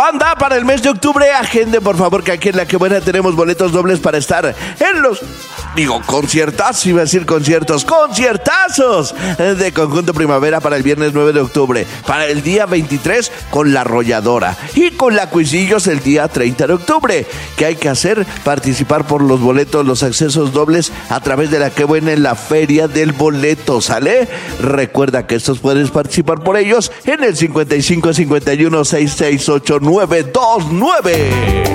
Banda, para el mes de octubre, agende por favor que aquí en La Que Buena tenemos boletos dobles para estar en los... conciertazos, iba a decir conciertazos de Conjunto Primavera para el viernes 9 de octubre, para el día 23 con La Arrolladora y con La Cuisillos el día 30 de octubre. ¿Qué hay que hacer? Participar por los boletos, los accesos dobles a través de La Que Buena en la Feria del Boleto, ¿sale? Recuerda que estos puedes participar por ellos en el 55 51 668 929.